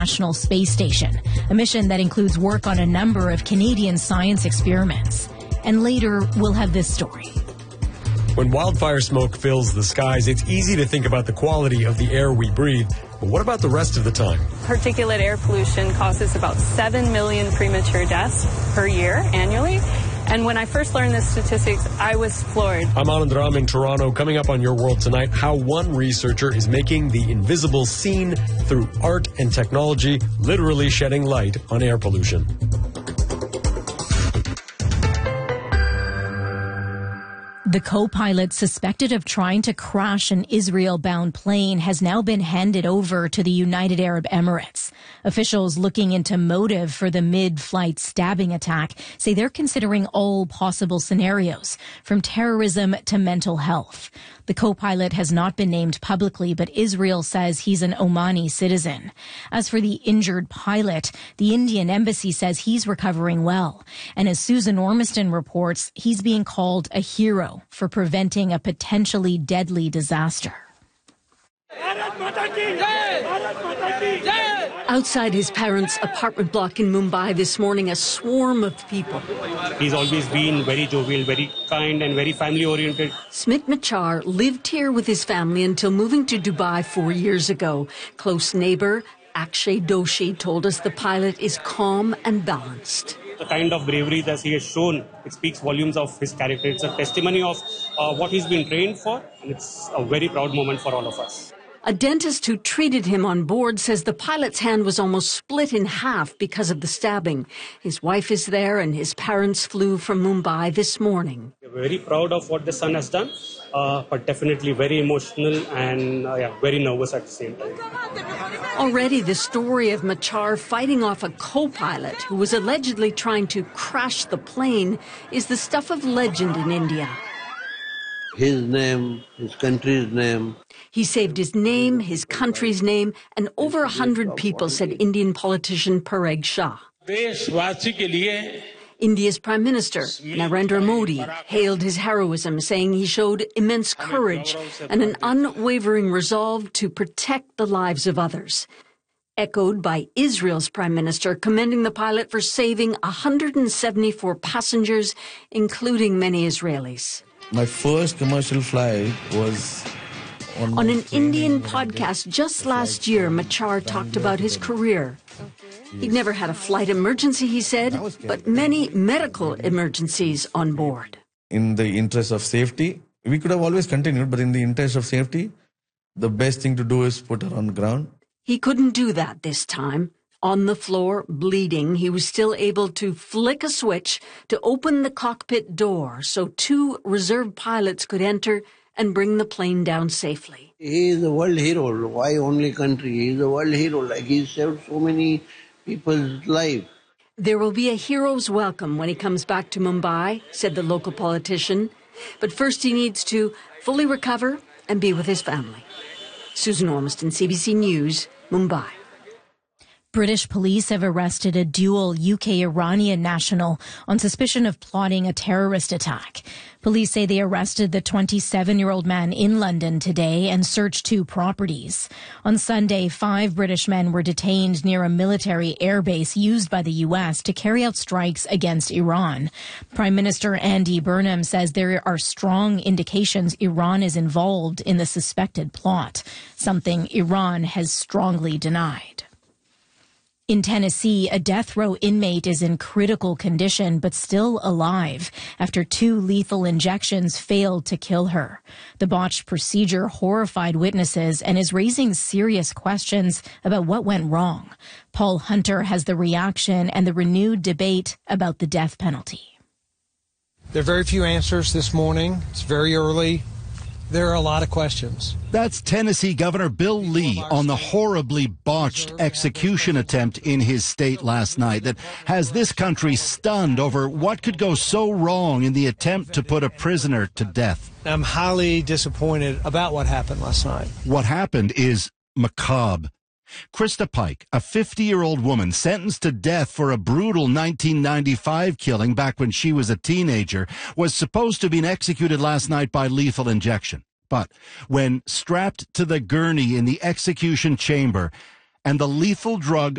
International Space Station, a mission that includes work on a number of Canadian science experiments. And later, we'll have this story. When wildfire smoke fills the skies, it's easy to think about the quality of the air we breathe. But what about the rest of the time? Particulate air pollution causes about 7 million premature deaths per year annually. And when I first learned the statistics, I was floored. I'm Anand Ram in Toronto. Coming up on Your World Tonight, how one researcher is making the invisible seen through art and technology, literally shedding light on air pollution. The co-pilot suspected of trying to crash an Israel-bound plane has now been handed over to the United Arab Emirates. Officials looking into motive for the mid-flight stabbing attack say they're considering all possible scenarios, from terrorism to mental health. The co-pilot has not been named publicly, but Israel says he's an Omani citizen. As for the injured pilot, the Indian embassy says he's recovering well. And as Susan Ormiston reports, he's being called a hero for preventing a potentially deadly disaster. Outside his parents' apartment block in Mumbai this morning, a swarm of people. He's always been very jovial, very kind and very family-oriented. Smit Machar lived here with his family until moving to Dubai 4 years ago. Close neighbor Akshay Doshi told us the pilot is calm and balanced. The kind of bravery that he has shown, it speaks volumes of his character. It's a testimony of what he's been trained for, and it's a very proud moment for all of us. A dentist who treated him on board says the pilot's hand was almost split in half because of the stabbing. His wife is there and his parents flew from Mumbai this morning. We're very proud of what the son has done, but definitely very emotional and very nervous at the same time. Already the story of Machar fighting off a co-pilot who was allegedly trying to crash the plane is the stuff of legend in India. His name, his country's name. He saved his name, his country's name, and over 100 people, said Indian politician Parag Shah. India's Prime Minister, Narendra Modi, hailed his heroism, saying he showed immense courage and an unwavering resolve to protect the lives of others. Echoed by Israel's Prime Minister, commending the pilot for saving 174 passengers, including many Israelis. My first commercial flight was on an Indian podcast just last year. Machar talked about his career. He'd never had a flight emergency, he said, but many medical emergencies on board. In the interest of safety, we could have always continued, but in the interest of safety, the best thing to do is put her on the ground. He couldn't do that this time. On the floor, bleeding, he was still able to flick a switch to open the cockpit door so 2 reserve pilots could enter and bring the plane down safely. He is a world hero. Why only country? He is a world hero. Like he saved so many people's lives. There will be a hero's welcome when he comes back to Mumbai, said the local politician. But first he needs to fully recover and be with his family. Susan Ormiston, CBC News, Mumbai. British police have arrested a dual UK-Iranian national on suspicion of plotting a terrorist attack. Police say they arrested the 27-year-old man in London today and searched 2 properties. On Sunday, 5 British men were detained near a military airbase used by the U.S. to carry out strikes against Iran. Prime Minister Andy Burnham says there are strong indications Iran is involved in the suspected plot, something Iran has strongly denied. In Tennessee, a death row inmate is in critical condition but still alive after 2 lethal injections failed to kill her. The botched procedure horrified witnesses and is raising serious questions about what went wrong. Paul Hunter has the reaction and the renewed debate about the death penalty. There are very few answers this morning. It's very early. There are a lot of questions. That's Tennessee Governor Bill Lee on the horribly botched execution attempt in his state last night that has this country stunned over what could go so wrong in the attempt to put a prisoner to death. I'm highly disappointed about what happened last night. What happened is macabre. Krista Pike, a 50-year-old woman sentenced to death for a brutal 1995 killing back when she was a teenager, was supposed to have been executed last night by lethal injection. But when strapped to the gurney in the execution chamber and the lethal drug